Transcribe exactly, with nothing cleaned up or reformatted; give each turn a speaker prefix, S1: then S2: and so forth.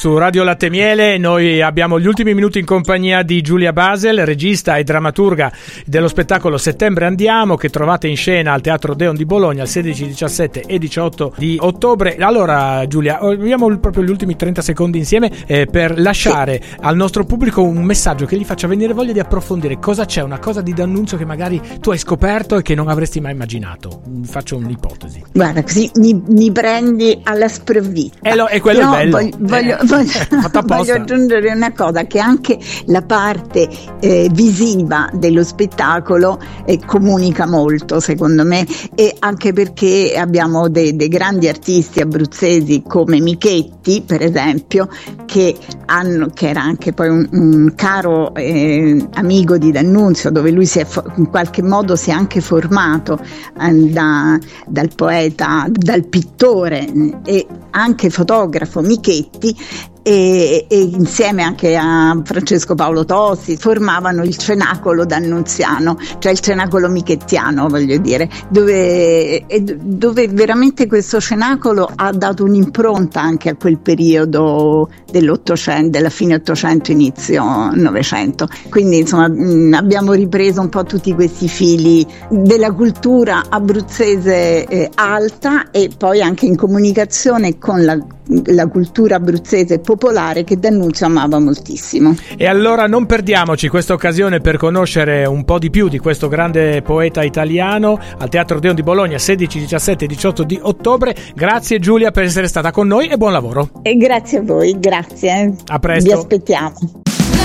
S1: su Radio Latte Miele. Noi abbiamo gli ultimi minuti in compagnia di Giulia Basel, regista e drammaturga dello spettacolo Settembre Andiamo, che trovate in scena al Teatro Odeon di Bologna il sedici, diciassette e diciotto di ottobre. Allora Giulia, abbiamo proprio gli ultimi trenta secondi insieme eh, per lasciare sì. al nostro pubblico un messaggio che gli faccia venire voglia di approfondire cosa c'è, una cosa di D'Annunzio che magari tu hai scoperto e che non avresti mai immaginato. Faccio un'ipotesi.
S2: Guarda, così mi, mi prendi alla sprovvista.
S1: E, lo, e quello
S2: no,
S1: è bello.
S2: Voglio, voglio,
S1: eh,
S2: voglio, voglio aggiungere una cosa, che anche la parte eh, visiva dello spettacolo eh, comunica molto, secondo me, e anche perché abbiamo dei, dei grandi artisti abruzzesi come Michetti, per esempio, che, hanno, che era anche poi un, un caro eh, amico di D'Annunzio, dove lui si è in qualche modo si è anche formato eh, da, dal poeta, dal pittore e anche fotografo Michetti, e, e insieme anche a Francesco Paolo Tosi formavano il Cenacolo D'Annunziano, cioè il Cenacolo Michettiano, voglio dire, dove, dove veramente questo cenacolo ha dato un'impronta anche a quel periodo dell'Ottocento, della fine Ottocento, inizio Novecento. Quindi insomma mh, abbiamo ripreso un po' tutti questi fili della cultura abruzzese eh, alta, e poi anche in comunicazione con la, la cultura abruzzese popolare che D'Annunzio amava moltissimo.
S1: E allora non perdiamoci questa occasione per conoscere un po' di più di questo grande poeta italiano al Teatro Odeon di Bologna sedici, diciassette e diciotto di ottobre. Grazie Giulia per essere stata con noi e buon lavoro.
S2: E grazie a voi, grazie.
S1: A presto.
S2: Vi aspettiamo.